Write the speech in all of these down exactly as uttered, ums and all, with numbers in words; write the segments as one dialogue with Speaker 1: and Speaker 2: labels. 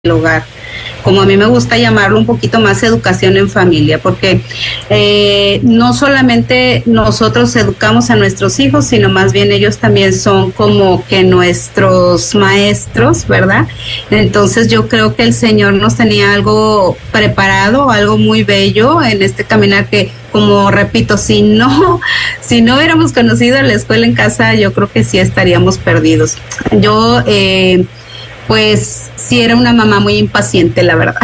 Speaker 1: el hogar, como a mí me gusta llamarlo, un poquito más educación en familia, porque eh, no solamente nosotros educamos a nuestros hijos, sino más bien ellos también son como que nuestros maestros, ¿verdad? Entonces yo creo que el Señor nos tenía algo preparado, algo muy bello en este caminar que, como repito, si no, si no hubiéramos conocido la escuela en casa, yo creo que sí estaríamos perdidos. Yo, eh, pues, sí era una mamá muy impaciente, la verdad.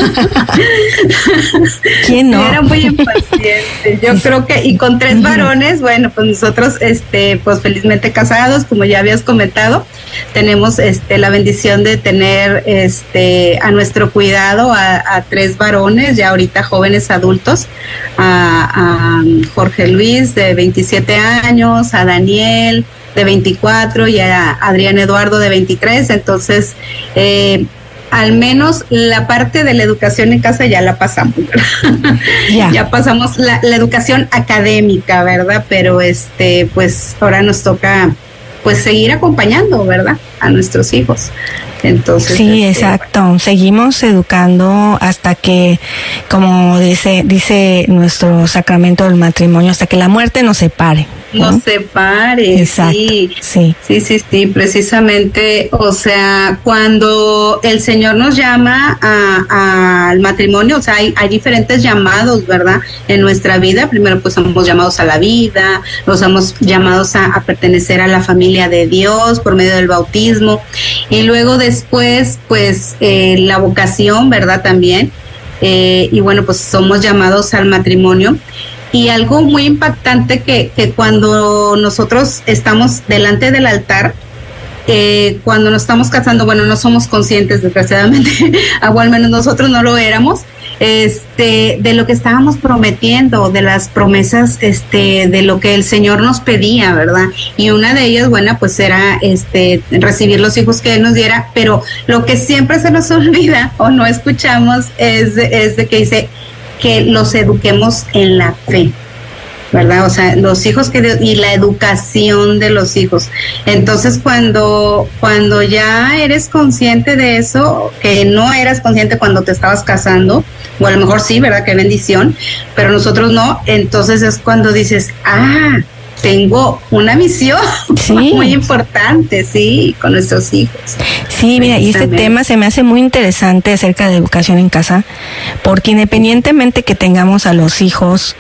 Speaker 2: ¿Quién no?
Speaker 1: Era muy impaciente. Yo creo que, y con tres varones, bueno, pues nosotros, este, pues felizmente casados, como ya habías comentado, tenemos, este, la bendición de tener, este, a nuestro cuidado a, a tres varones, ya ahorita jóvenes adultos, a, a Jorge Luis de veintisiete años, a Daniel de veinticuatro y a Adrián Eduardo de veintitrés. Entonces, eh, al menos la parte de la educación en casa ya la pasamos, yeah. ya pasamos la, la educación académica, ¿verdad? Pero este, pues ahora nos toca pues seguir acompañando, ¿verdad? A nuestros hijos. Entonces,
Speaker 2: sí,
Speaker 1: este,
Speaker 2: exacto. Bueno. Seguimos educando hasta que, como dice, dice nuestro sacramento del matrimonio, hasta que la muerte nos separe. ¿no?
Speaker 1: Nos separe.
Speaker 2: Exacto.
Speaker 1: Sí.
Speaker 2: sí,
Speaker 1: sí, sí, sí, precisamente. O sea, cuando el Señor nos llama a, a, al matrimonio, o sea, hay, hay diferentes llamados, ¿verdad? En nuestra vida. Primero, pues somos llamados a la vida, nos somos llamados a, a pertenecer a la familia de Dios por medio del bautismo, y luego después, pues, eh, la vocación, ¿verdad? También. Eh, y bueno, pues somos llamados al matrimonio. Y algo muy impactante que, que cuando nosotros estamos delante del altar, eh, cuando nos estamos casando, bueno, no somos conscientes, desgraciadamente, o al menos nosotros no lo éramos, este, de lo que estábamos prometiendo, de las promesas, este, de lo que el Señor nos pedía, ¿verdad? Y una de ellas, bueno, pues era, este, recibir los hijos que Él nos diera, pero lo que siempre se nos olvida o no escuchamos es, es de que dice que los eduquemos en la fe, ¿verdad? O sea, los hijos que Dios, y la educación de los hijos. Entonces, cuando cuando ya eres consciente de eso, que no eras consciente cuando te estabas casando, o a lo mejor sí, ¿verdad? Qué bendición, pero nosotros no, entonces es cuando dices, ah, tengo una misión sí. muy importante, sí, con nuestros hijos.
Speaker 2: Sí, mira, y este tema se me hace muy interesante acerca de educación en casa, porque independientemente que tengamos a los hijos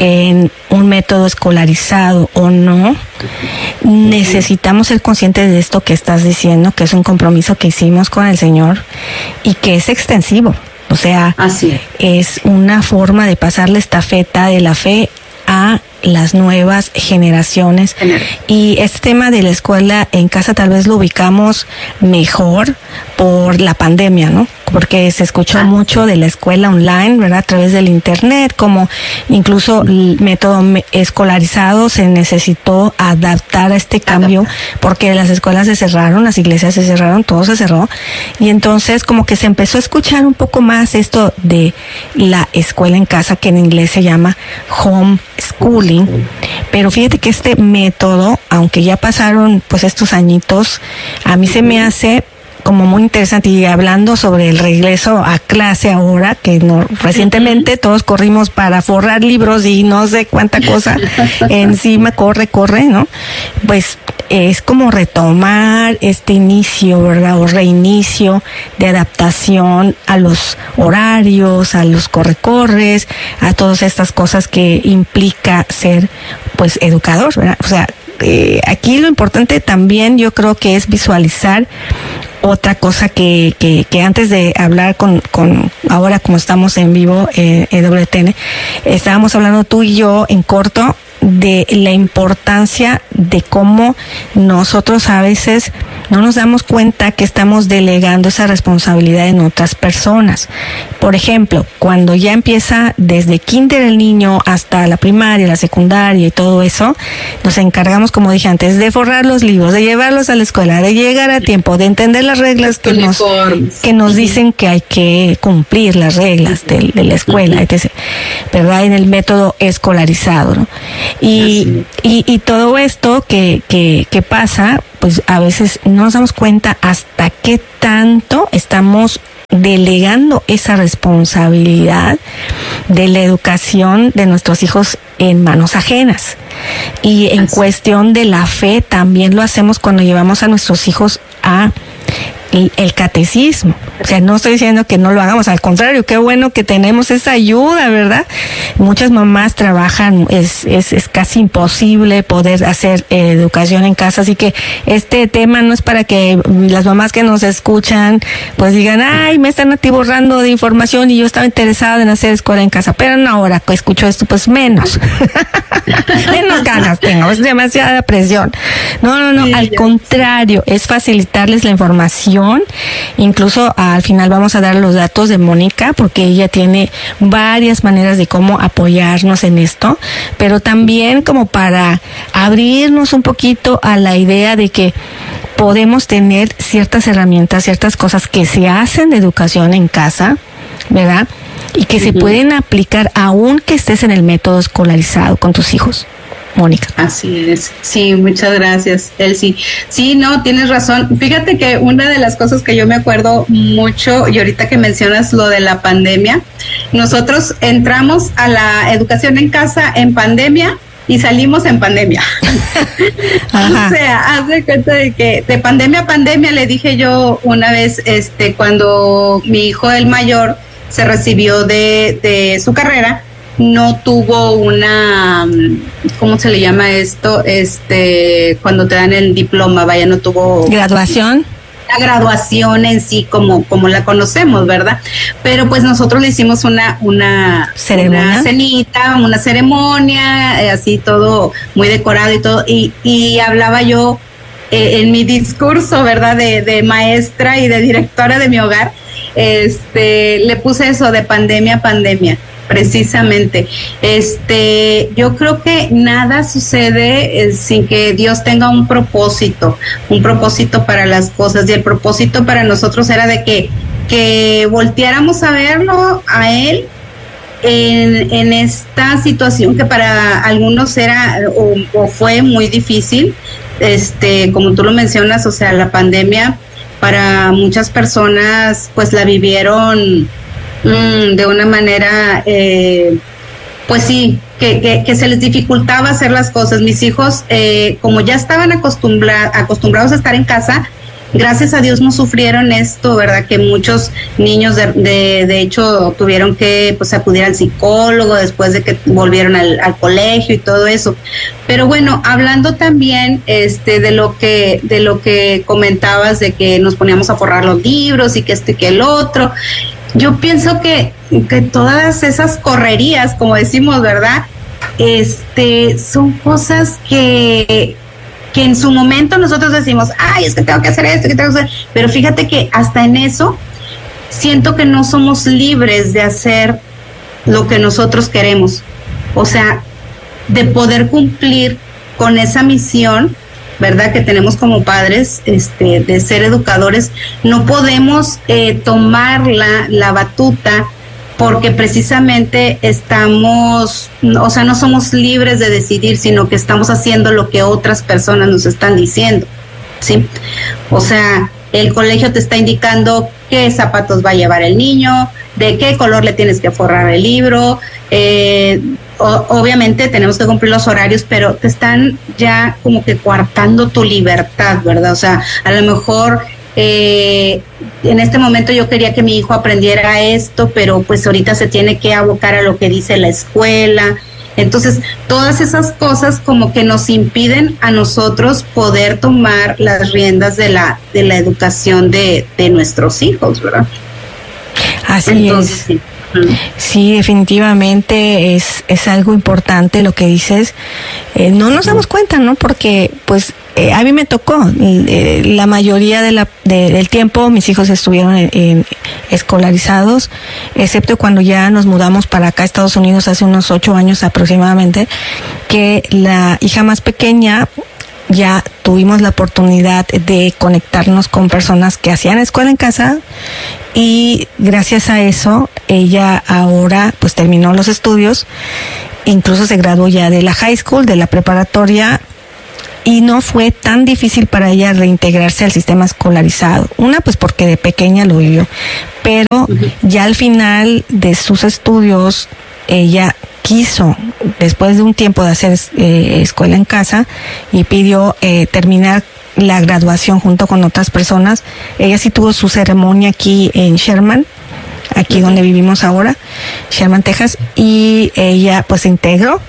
Speaker 2: en un método escolarizado o no, uh-huh. necesitamos ser conscientes de esto que estás diciendo, que es un compromiso que hicimos con el Señor y que es extensivo. O sea,
Speaker 1: así es.
Speaker 2: es una forma de pasar la estafeta de la fe a las nuevas generaciones. Y este tema de la escuela en casa tal vez lo ubicamos mejor por la pandemia, ¿no? Porque se escuchó ah, mucho de la escuela online, ¿verdad? A través del internet, como incluso el método escolarizado se necesitó adaptar a este cambio porque las escuelas se cerraron, las iglesias se cerraron, todo se cerró. Y entonces como que se empezó a escuchar un poco más esto de la escuela en casa, que en inglés se llama homeschooling. Pero fíjate que este método, aunque ya pasaron pues estos añitos, a mí se me hace como muy interesante. Y hablando sobre el regreso a clase ahora, que no, recientemente todos corrimos para forrar libros y no sé cuánta cosa encima, corre, corre, ¿no? Pues es como retomar este inicio, ¿verdad? O reinicio de adaptación a los horarios, a los corre-corres, a todas estas cosas que implica ser, pues, educador, ¿verdad? O sea, eh, aquí lo importante también yo creo que es visualizar otra cosa que, que, que antes de hablar con, con, ahora como estamos en vivo eh, en W T N, estábamos hablando tú y yo en corto de la importancia de cómo nosotros a veces no nos damos cuenta que estamos delegando esa responsabilidad en otras personas. Por ejemplo, cuando ya empieza desde kinder el niño hasta la primaria, la secundaria y todo eso, nos encargamos, como dije antes, de forrar los libros, de llevarlos a la escuela, de llegar a tiempo, de entender las reglas que nos, que nos dicen que hay que cumplir las reglas de, de la escuela, etcétera, ¿verdad? En el método escolarizado, ¿no? Y, y, y todo esto que, que, que pasa, pues a veces no nos damos cuenta hasta qué tanto estamos delegando esa responsabilidad de la educación de nuestros hijos en manos ajenas. Y en cuestión de la fe también lo hacemos cuando llevamos a nuestros hijos a el, el catecismo. O sea, no estoy diciendo que no lo hagamos, al contrario, qué bueno que tenemos esa ayuda, ¿verdad? Muchas mamás trabajan, es, es, es casi imposible poder hacer eh, educación en casa, así que este tema no es para que las mamás que nos escuchan pues digan, ay, me están atiborrando de información y yo estaba interesada en hacer escuela en casa, pero no, ahora que escucho esto, pues menos. Menos ganas tengo, es demasiada presión. No, no, no, sí, al contrario, es facilitarles la información, incluso al final vamos a dar los datos de Mónica, porque ella tiene varias maneras de cómo apoyarnos en esto, pero también como para abrirnos un poquito a la idea de que podemos tener ciertas herramientas, ciertas cosas que se hacen de educación en casa, ¿verdad? Y que uh-huh. se pueden aplicar aún que estés en el método escolarizado con tus hijos. Mónica.
Speaker 1: Así es. Sí, muchas gracias, Elsie. Sí, no, tienes razón. Fíjate que una de las cosas que yo me acuerdo mucho, y ahorita que mencionas lo de la pandemia, nosotros entramos a la educación en casa en pandemia y salimos en pandemia. O sea, haz de cuenta de que de pandemia a pandemia, le dije yo una vez, este, cuando mi hijo el mayor se recibió de, de su carrera, no tuvo una, ¿cómo se le llama esto? Este, cuando te dan el diploma, vaya, no tuvo
Speaker 2: graduación.
Speaker 1: La graduación en sí como, como la conocemos, ¿verdad? Pero pues nosotros le hicimos una, una,
Speaker 2: ¿ceremonia?
Speaker 1: Una cenita, una ceremonia, eh, así todo muy decorado y todo, y, y hablaba yo eh, en mi discurso, ¿verdad? De, de maestra y de directora de mi hogar, este, le puse eso de pandemia a pandemia. Precisamente, este, yo creo que nada sucede eh, sin que Dios tenga un propósito, un propósito para las cosas, y el propósito para nosotros era de que, que volteáramos a verlo a Él en, en esta situación que para algunos era o, o fue muy difícil, este, como tú lo mencionas, o sea, la pandemia para muchas personas pues la vivieron Mm, de una manera, eh, pues sí, que, que, que se les dificultaba hacer las cosas. Mis hijos, eh, como ya estaban acostumbra, acostumbrados a estar en casa, gracias a Dios no sufrieron esto, ¿verdad? Que muchos niños, de, de, de hecho, tuvieron que pues acudir al psicólogo después de que volvieron al, al colegio y todo eso. Pero bueno, hablando también este de lo que de lo que comentabas, de que nos poníamos a forrar los libros y que esto y que el otro, yo pienso que, que todas esas correrías, como decimos, ¿verdad? Este, son cosas que, que en su momento nosotros decimos, ay, es que tengo que hacer esto, que tengo que hacer, pero fíjate que hasta en eso siento que no somos libres de hacer lo que nosotros queremos. O sea, de poder cumplir con esa misión, ¿verdad? Que tenemos como padres, este, de ser educadores, no podemos eh, tomar la, la batuta porque precisamente estamos, o sea, no somos libres de decidir, sino que estamos haciendo lo que otras personas nos están diciendo, ¿sí? O sea, el colegio te está indicando qué zapatos va a llevar el niño, de qué color le tienes que forrar el libro, eh, O, obviamente tenemos que cumplir los horarios, pero te están ya como que coartando tu libertad, ¿verdad? O sea, a lo mejor eh, en este momento yo quería que mi hijo aprendiera esto, pero pues ahorita se tiene que abocar a lo que dice la escuela. Entonces, todas esas cosas como que nos impiden a nosotros poder tomar las riendas de la de la educación de, de nuestros hijos, ¿verdad?
Speaker 2: Así
Speaker 1: Entonces,
Speaker 2: es.
Speaker 1: Sí.
Speaker 2: Sí, definitivamente es, es algo importante lo que dices. Eh, no nos damos cuenta, ¿no? Porque, pues, eh, a mí me tocó. Eh, la mayoría de la, de, del tiempo mis hijos estuvieron en, en escolarizados, excepto cuando ya nos mudamos para acá a Estados Unidos hace unos ocho años aproximadamente, que la hija más pequeña ya tuvimos la oportunidad de conectarnos con personas que hacían escuela en casa, y gracias a eso ella ahora pues terminó los estudios incluso se graduó ya de la high school, de la preparatoria, y no fue tan difícil para ella reintegrarse al sistema escolarizado. Una, pues porque de pequeña lo vivió, pero uh-huh. ya al final de sus estudios, ella quiso, después de un tiempo de hacer eh, escuela en casa, y pidió eh, terminar la graduación junto con otras personas. Ella sí tuvo su ceremonia aquí en Sherman, aquí uh-huh. donde vivimos ahora, Sherman, Texas, y ella pues se integró.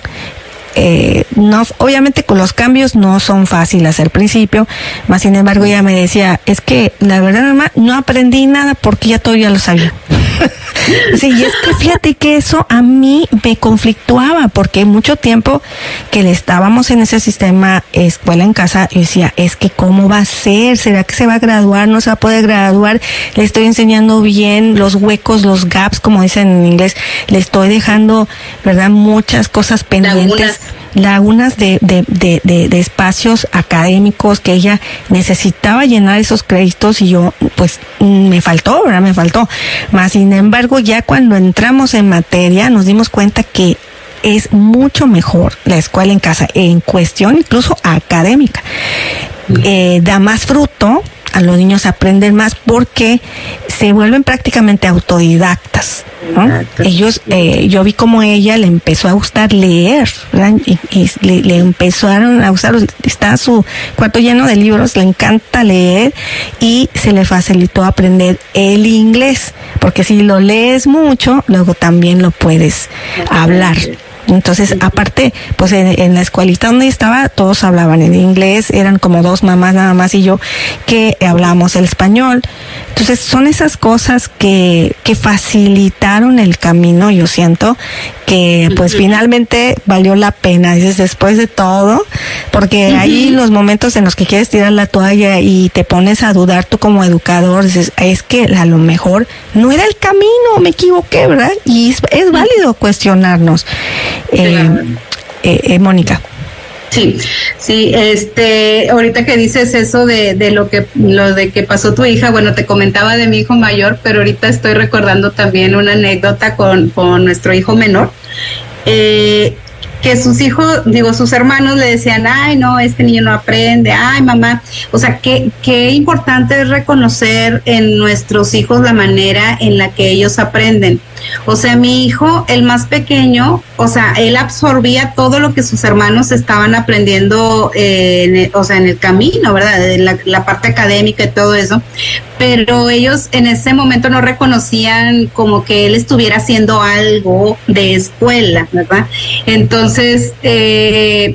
Speaker 2: Eh, no, obviamente con los cambios no son fáciles al principio, más sin embargo ella me decía, es que la verdad, mamá, no aprendí nada porque ya todo ya lo sabía. Sí, y es que fíjate que eso a mí me conflictuaba, porque mucho tiempo que le estábamos en ese sistema escuela en casa, yo decía, es que cómo va a ser, será que se va a graduar, no se va a poder graduar, le estoy enseñando bien los huecos, los gaps, como dicen en inglés, le estoy dejando, verdad, muchas cosas pendientes, lagunas de, de, de, de, de espacios académicos que ella necesitaba llenar esos créditos, y yo pues me faltó, ¿verdad? Me faltó. Más sin embargo, ya cuando entramos en materia nos dimos cuenta que es mucho mejor la escuela en casa en cuestión incluso académica. Eh, da más fruto, a los niños aprenden más porque se vuelven prácticamente autodidactas, ¿no? Ellos, eh, yo vi como ella le empezó a gustar leer, ¿verdad? Y, y le, le empezaron a gustar, está su cuarto lleno de libros, le encanta leer, y se le facilitó aprender el inglés, porque si lo lees mucho, luego también lo puedes hablar. Entonces, aparte, pues en, en la escuelita donde estaba, todos hablaban en inglés, eran como dos mamás nada más y yo que hablábamos el español. Entonces, son esas cosas que, que facilitaron el camino, yo siento, que pues uh-huh. finalmente valió la pena, dices, después de todo, porque uh-huh. hay los momentos en los que quieres tirar la toalla y te pones a dudar tú como educador, dices, es que a lo mejor no era el camino, me equivoqué, ¿verdad? Y es, es válido cuestionarnos. Eh, eh, eh, Mónica.
Speaker 1: Sí, sí, este, ahorita que dices eso de, de lo que, lo de que pasó tu hija, bueno, te comentaba de mi hijo mayor, pero ahorita estoy recordando también una anécdota con, con nuestro hijo menor, eh, que sus hijos, digo, sus hermanos le decían, ay, no, este niño no aprende, ay, mamá, o sea, qué, qué importante es reconocer en nuestros hijos la manera en la que ellos aprenden. O sea, mi hijo, el más pequeño, o sea, él absorbía todo lo que sus hermanos estaban aprendiendo, eh, en el, o sea, en el camino, ¿verdad? La, la parte académica y todo eso, pero ellos en ese momento no reconocían como que él estuviera haciendo algo de escuela, ¿verdad? Entonces, eh,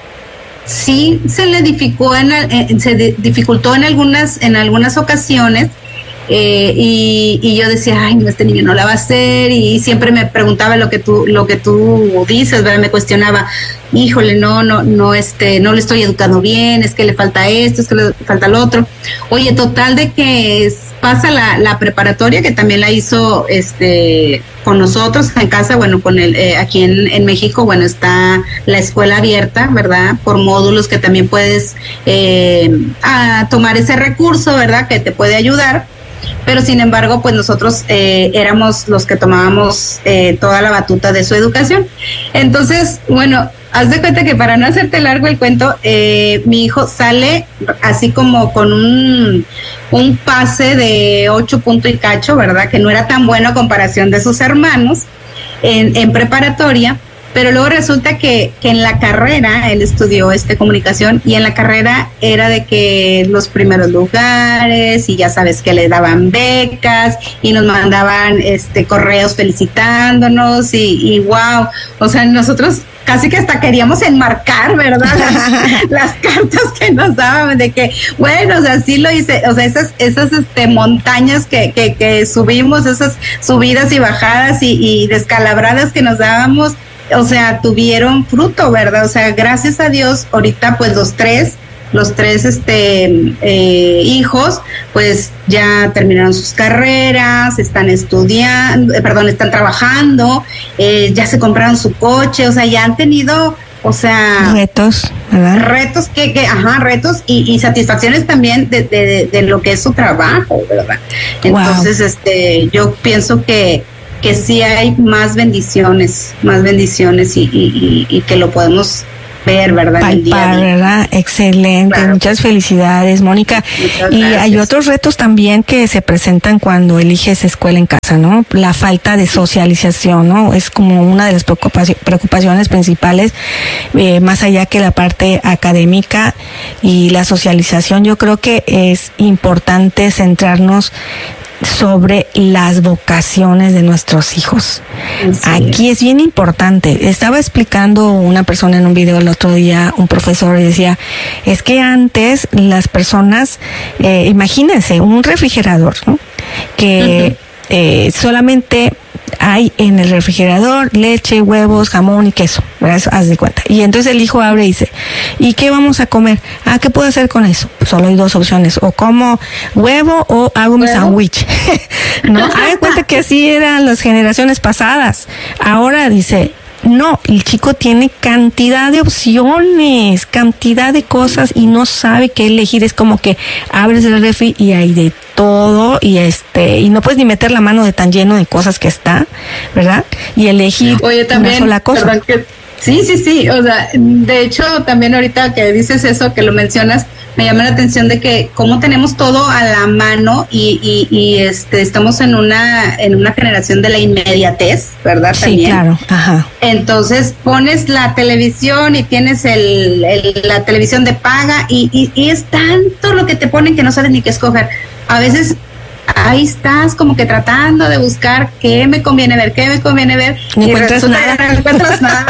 Speaker 1: sí se le dificultó en, eh, se dificultó en algunas, en algunas ocasiones. Eh, y, y yo decía, ay, no, este niño no la va a hacer, y siempre me preguntaba lo que tú, lo que tú dices, ¿verdad? Me cuestionaba, híjole, no, no, no, este, no le estoy educando bien, es que le falta esto, es que le falta lo otro. Oye, total de que es, pasa la, la preparatoria, que también la hizo, este, con nosotros en casa, bueno, con el, eh, aquí en, en México, bueno, está la escuela abierta, ¿verdad? Por módulos que también puedes, eh, a tomar ese recurso, ¿verdad? Que te puede ayudar. Pero sin embargo, pues nosotros eh, éramos los que tomábamos eh, toda la batuta de su educación. Entonces, bueno, haz de cuenta que para no hacerte largo el cuento, eh, mi hijo sale así como con un, un pase de ocho puntos y cacho, ¿verdad? Que no era tan bueno a comparación de sus hermanos en, en preparatoria. Pero luego resulta que, que en la carrera, él estudió este comunicación, y en la carrera era de que los primeros lugares, y ya sabes que le daban becas y nos mandaban este correos felicitándonos, y, y wow, o sea, nosotros casi que hasta queríamos enmarcar, ¿verdad? Las, las cartas que nos daban de que, bueno, o sea, sí lo hice, o sea, esas, esas este, montañas que, que, que subimos, esas subidas y bajadas y, y descalabradas que nos dábamos, o sea, tuvieron fruto, ¿verdad? O sea, gracias a Dios, ahorita pues los tres, los tres este eh, hijos, pues ya terminaron sus carreras, están estudiando, eh, perdón, están trabajando, eh, ya se compraron su coche, o sea, ya han tenido, o sea,
Speaker 2: retos, ¿verdad?
Speaker 1: Retos que, que ajá, retos y, y satisfacciones también de, de, de lo que es su trabajo, ¿verdad? Entonces, wow. este, yo pienso que que sí hay más bendiciones, más bendiciones y, y, y, y que lo podemos ver, ¿verdad?
Speaker 2: Palpar,
Speaker 1: el día a día.
Speaker 2: ¿verdad? Excelente, claro. Muchas felicidades, Mónica.
Speaker 1: Muchas
Speaker 2: y
Speaker 1: gracias.
Speaker 2: Hay otros retos también que se presentan cuando eliges escuela en casa, ¿no? La falta de socialización, ¿no? Es como una de las preocupaciones principales, eh, más allá que la parte académica y la socialización. Yo creo que es importante centrarnos sobre las vocaciones de nuestros hijos. Sí. Aquí es bien importante. Estaba explicando una persona en un video el otro día, un profesor, y decía, es que antes las personas, eh, imagínense, un refrigerador, ¿no? Que uh-huh. eh, solamente hay en el refrigerador leche, huevos, jamón y queso, ¿verdad? Haz de cuenta. Y entonces el hijo abre y dice, ¿y qué vamos a comer? Ah, ¿qué puedo hacer con eso? Pues solo hay dos opciones, o como huevo o hago mi sándwich. ¿No? Haz de cuenta que así eran las generaciones pasadas. Ahora dice, no, el chico tiene cantidad de opciones, cantidad de cosas y no sabe qué elegir. Es como que abres el refri y hay de todo y este y no puedes ni meter la mano de tan lleno de cosas que está, ¿verdad? Y elegir
Speaker 1: Oye, también,
Speaker 2: una sola cosa.
Speaker 1: Perdón, que, sí, sí, sí. O sea, de hecho, también ahorita que dices eso, que lo mencionas, me llama la atención de que como tenemos todo a la mano y, y, y este estamos en una en una generación de la inmediatez, ¿verdad?
Speaker 2: Sí,
Speaker 1: también.
Speaker 2: Claro, ajá.
Speaker 1: Entonces pones la televisión y tienes el, el la televisión de paga y, y, y es tanto lo que te ponen que no sabes ni qué escoger. A veces ahí estás como que tratando de buscar qué me conviene ver, qué me conviene ver
Speaker 2: no
Speaker 1: y
Speaker 2: encuentras
Speaker 1: resulta
Speaker 2: nada.
Speaker 1: que no encuentras nada.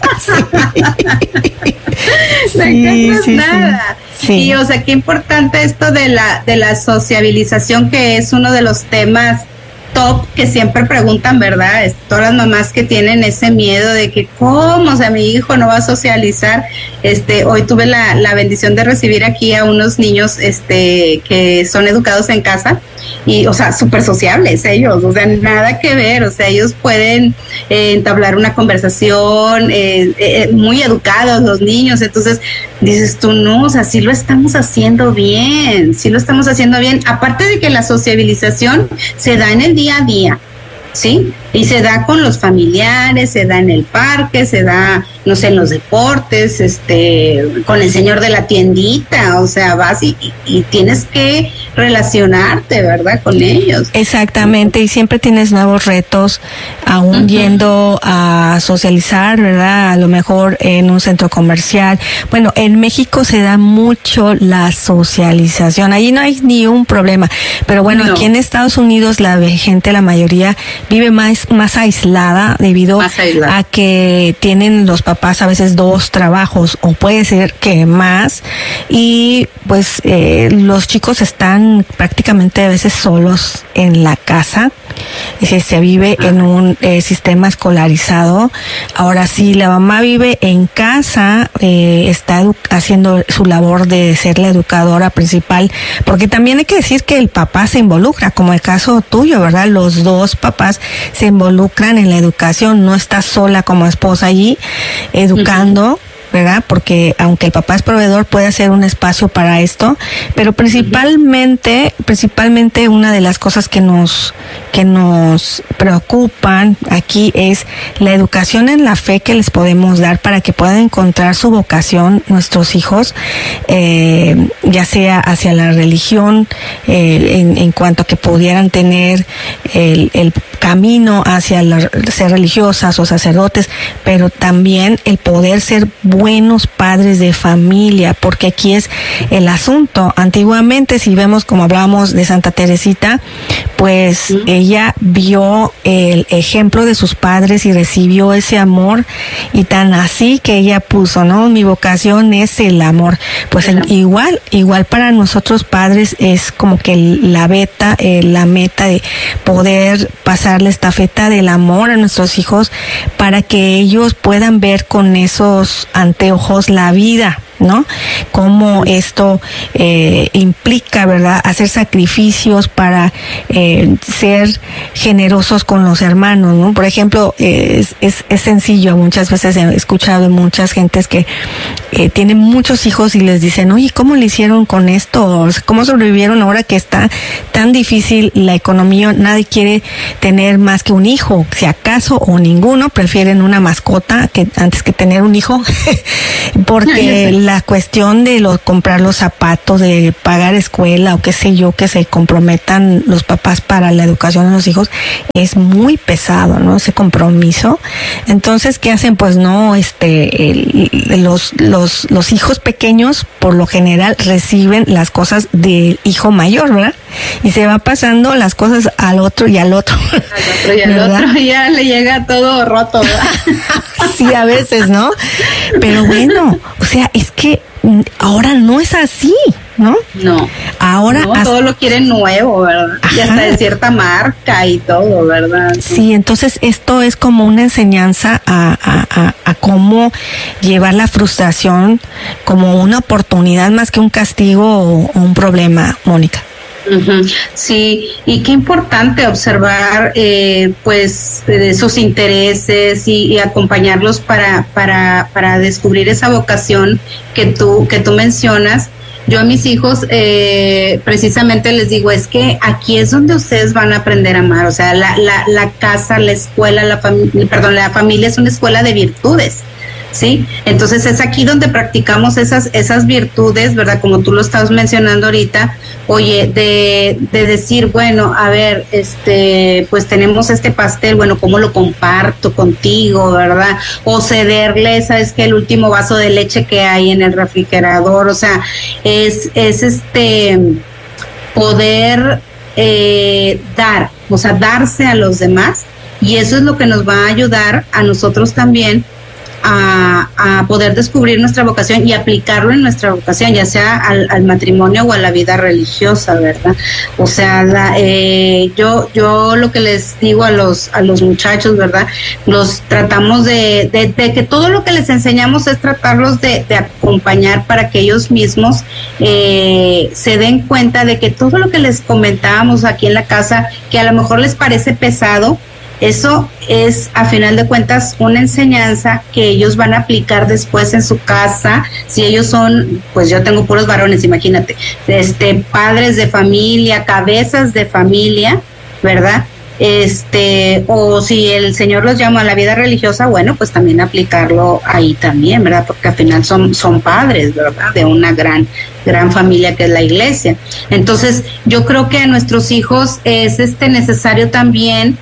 Speaker 2: Sí.
Speaker 1: No encuentras
Speaker 2: sí, sí,
Speaker 1: nada.
Speaker 2: Sí.
Speaker 1: Y o sea, qué importante esto de la de la sociabilización, que es uno de los temas top que siempre preguntan, ¿verdad? Es, todas las mamás que tienen ese miedo de que cómo, o sea, mi hijo no va a socializar. Este, hoy tuve la, la bendición de recibir aquí a unos niños este que son educados en casa y, o sea, súper sociables ellos, o sea, nada que ver, o sea, ellos pueden eh, entablar una conversación, eh, eh, muy educados los niños. Entonces dices tú, no, o sea, sí lo estamos haciendo bien, sí lo estamos haciendo bien, aparte de que la sociabilización se da en el día a día, ¿sí? Y se da con los familiares, se da en el parque, se da, no sé, en los deportes, este, con el señor de la tiendita, o sea, vas y, y tienes que relacionarte, ¿verdad?, con ellos.
Speaker 2: Exactamente, y siempre tienes nuevos retos, aún uh-huh. yendo a socializar, ¿verdad?, a lo mejor en un centro comercial. Bueno, en México se da mucho la socialización, ahí no hay ni un problema, pero bueno, no. Aquí en Estados Unidos la gente, la mayoría, vive más más aislada debido
Speaker 1: más aislada.
Speaker 2: a que tienen los papás a veces dos trabajos o puede ser que más y pues eh, los chicos están prácticamente a veces solos en la casa. Se, se vive en un eh, sistema escolarizado. Ahora sí, la mamá vive en casa, eh, está edu- haciendo su labor de ser la educadora principal, porque también hay que decir que el papá se involucra, como el caso tuyo, ¿verdad? Los dos papás se involucran en la educación, no está sola como esposa allí educando. Uh-huh. ¿Verdad? Porque aunque el papá es proveedor, puede hacer un espacio para esto, pero principalmente, principalmente una de las cosas que nos, que nos preocupan aquí es la educación en la fe que les podemos dar para que puedan encontrar su vocación nuestros hijos, eh, ya sea hacia la religión, eh, en, en cuanto a que pudieran tener el, el camino hacia la, ser religiosas o sacerdotes, pero también el poder ser buenos padres de familia, porque aquí es el asunto. Antiguamente, si vemos como hablamos de Santa Teresita, pues sí. ella vio el ejemplo de sus padres y recibió ese amor, y tan así que ella puso, ¿no? Mi vocación es el amor. Pues el, igual, igual para nosotros padres es como que la beta, eh, la meta de poder pasar la estafeta del amor a nuestros hijos para que ellos puedan ver con esos anteojos la vida, ¿no? Cómo esto eh, implica, ¿verdad?, hacer sacrificios para eh, ser generosos con los hermanos, ¿no? Por ejemplo, eh, es, es, es sencillo, muchas veces he escuchado de muchas gentes que eh, tienen muchos hijos y les dicen, oye, ¿cómo le hicieron con esto? ¿Cómo sobrevivieron ahora que está tan difícil la economía? Nadie quiere tener más que un hijo, si acaso, o ninguno, prefieren una mascota que antes que tener un hijo, porque la cuestión de los, comprar los zapatos, de pagar escuela o qué sé yo, que se comprometan los papás para la educación de los hijos, es muy pesado, ¿no? Ese compromiso. Entonces, ¿qué hacen? Pues no, este, el, los, los, los hijos pequeños, por lo general, reciben las cosas del hijo mayor, ¿verdad? Y se va pasando las cosas al otro y al otro.
Speaker 1: Al otro y al ¿verdad? Otro, ya le llega todo roto, ¿verdad?
Speaker 2: Sí, a veces, ¿no? Pero bueno, o sea, es que ahora no es así, ¿no?
Speaker 1: No.
Speaker 2: Ahora
Speaker 1: no, hasta... todo lo quieren nuevo, ¿verdad? Ajá. Y hasta de cierta marca y todo, ¿verdad?
Speaker 2: Sí, entonces esto es como una enseñanza a, a, a, a cómo llevar la frustración como una oportunidad más que un castigo o, o un problema, Mónica.
Speaker 1: Uh-huh. Sí, y qué importante observar eh, pues de sus intereses y, y acompañarlos para para para descubrir esa vocación que tú que tú mencionas. Yo a mis hijos eh, precisamente les digo, es que aquí es donde ustedes van a aprender a amar, o sea, la la la casa, la escuela, la familia, perdón, la familia es una escuela de virtudes. ¿Sí? Entonces es aquí donde practicamos esas esas virtudes, ¿verdad? Como tú lo estabas mencionando ahorita, oye, de, de decir, bueno, a ver, este, pues tenemos este pastel, bueno, ¿cómo lo comparto contigo, verdad? O cederle, ¿sabes qué? El último vaso de leche que hay en el refrigerador, o sea, es, es este, poder eh, dar, o sea, darse a los demás, y eso es lo que nos va a ayudar a nosotros también A, a poder descubrir nuestra vocación y aplicarlo en nuestra vocación, ya sea al, al matrimonio o a la vida religiosa, ¿verdad? O sea, la, eh, yo yo lo que les digo a los a los muchachos, ¿verdad? Los tratamos de, de, de que todo lo que les enseñamos es tratarlos de, de acompañar para que ellos mismos eh, se den cuenta de que todo lo que les comentábamos aquí en la casa, que a lo mejor les parece pesado, eso es, a final de cuentas, una enseñanza que ellos van a aplicar después en su casa. Si ellos son, pues yo tengo puros varones, imagínate, este, padres de familia, cabezas de familia, ¿verdad? Este, o si el Señor los llama a la vida religiosa, bueno, pues también aplicarlo ahí también, ¿verdad? Porque al final son, son padres, ¿verdad? De una gran, gran familia que es la iglesia. Entonces, yo creo que a nuestros hijos es este necesario también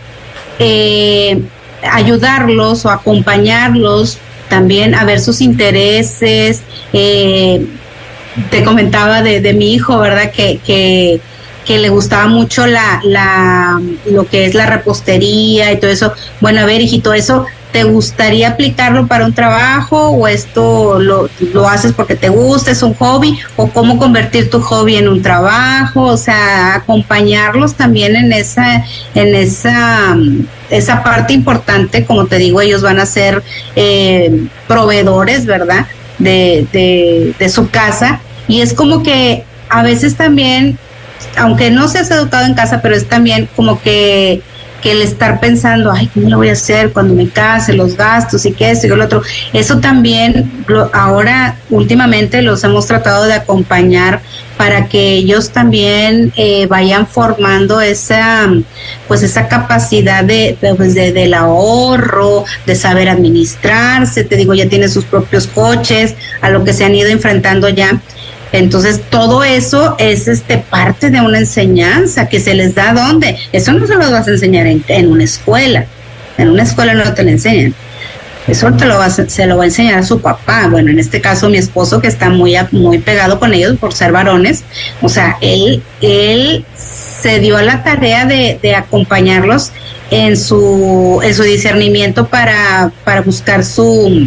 Speaker 1: Eh, ayudarlos o acompañarlos también a ver sus intereses. Eh, te comentaba de, de mi hijo, ¿verdad? Que, que, que le gustaba mucho la, la, lo que es la repostería y todo eso. Bueno, a ver, hijito, eso, ¿te gustaría aplicarlo para un trabajo o esto lo, lo haces porque te gusta, es un hobby? ¿O cómo convertir tu hobby en un trabajo? O sea, acompañarlos también en esa, en esa, esa parte importante. Como te digo, ellos van a ser eh, proveedores, ¿verdad? De, de, de su casa. Y es como que a veces también, aunque no seas educado en casa, pero es también como que que el estar pensando, ay, ¿cómo lo voy a hacer cuando me case? Los gastos y qué, esto y lo otro. Eso también, lo, ahora, últimamente, los hemos tratado de acompañar para que ellos también eh, vayan formando esa, pues esa capacidad de, de, pues de, del ahorro, de saber administrarse. Te digo, ya tienen sus propios coches, a lo que se han ido enfrentando ya. Entonces, todo eso es este parte de una enseñanza que se les da. ¿Dónde? Eso no se lo vas a enseñar en, en una escuela. En una escuela no te lo enseñan. Eso te lo vas, se lo va a enseñar a su papá. Bueno, en este caso, mi esposo, que está muy, muy pegado con ellos por ser varones. O sea, él, él se dio a la tarea de, de acompañarlos en su, en su discernimiento para, para buscar su...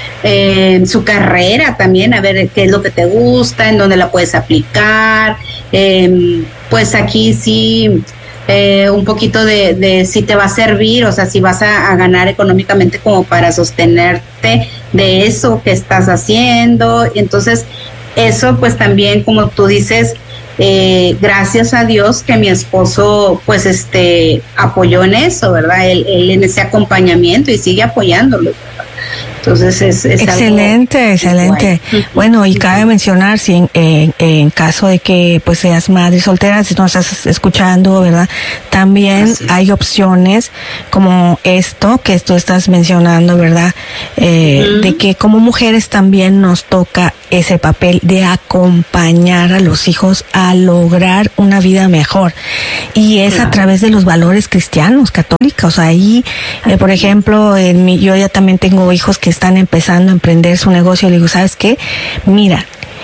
Speaker 1: Eh, su carrera también, a ver qué es lo que te gusta, en dónde la puedes aplicar. Eh, pues aquí sí, eh, un poquito de, de si te va a servir, o sea, si vas a, a ganar económicamente como para sostenerte de eso que estás haciendo. Entonces, eso pues también, como tú dices, eh, gracias a Dios que mi esposo pues este apoyó en eso, ¿verdad? Él, él en ese acompañamiento y sigue apoyándolo, ¿verdad? Entonces es, es
Speaker 2: excelente, algo excelente. Bueno. bueno, y cabe mencionar, si en, en, en caso de que pues seas madre soltera, si no estás escuchando, ¿verdad? También hay opciones como esto que tú estás mencionando, ¿verdad? Eh, uh-huh. De que como mujeres también nos toca ese papel de acompañar a los hijos a lograr una vida mejor. Y es claro. a través de los valores cristianos, católicos. O sea, ahí, eh, por ejemplo, en mi, yo ya también tengo hijos que están empezando a emprender su negocio. Le digo, ¿sabes qué? Mira,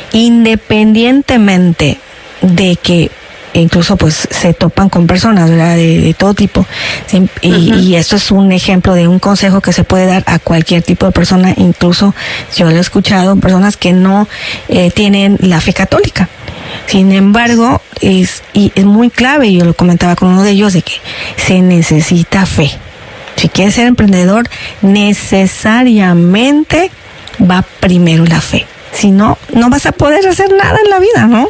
Speaker 2: independientemente de que incluso pues se topan con personas, ¿verdad? De, de todo tipo. ¿Sí? Y, uh-huh. y esto es un ejemplo de un consejo que se puede dar a cualquier tipo de persona, incluso yo lo he escuchado, personas que no eh, tienen la fe católica. Sin embargo, es, y es muy clave, y yo lo comentaba con uno de ellos, de que se necesita fe. Si quieres ser emprendedor, necesariamente va primero la fe. Si no, no vas a poder hacer nada en la vida, ¿no?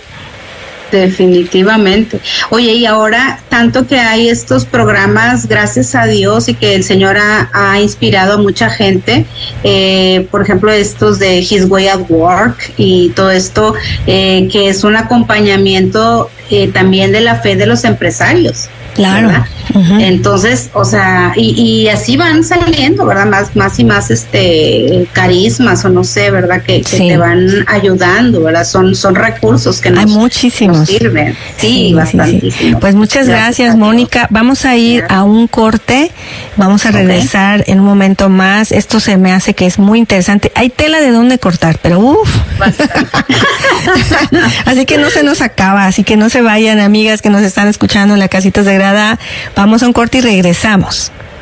Speaker 1: Definitivamente. Oye, y ahora tanto que hay estos programas, gracias a Dios, y que el Señor ha, ha inspirado a mucha gente, eh, por ejemplo, estos de His Way at Work y todo esto, eh, que es un acompañamiento eh, también de la fe de los empresarios.
Speaker 2: Claro. Uh-huh.
Speaker 1: Entonces, o sea, y, y así van saliendo, ¿verdad? Más, más y más este carismas, o no sé, ¿verdad? Que, que sí. te van ayudando, ¿verdad? Son, son recursos que nos,
Speaker 2: hay muchísimos.
Speaker 1: Nos sirven. Sí, sí bastantísimo. Sí, sí.
Speaker 2: Pues muchas gracias, gracias Mónica. Vamos a ir a un corte, vamos a regresar okay. en un momento más. Esto se me hace que es muy interesante. Hay tela de dónde cortar, pero uff. Así que no se nos acaba, así que no se vayan, amigas que nos están escuchando en la Casitas de Grada. Vamos a un corte y regresamos.